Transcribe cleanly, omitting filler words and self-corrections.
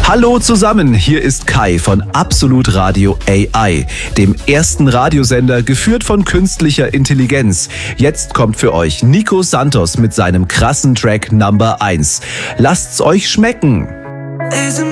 Hallo zusammen, hier ist Kai von Absolut Radio AI, dem ersten Radiosender geführt von künstlicher Intelligenz. Jetzt kommt für euch Nico Santos mit seinem krassen Track Number 1. Lasst's euch schmecken.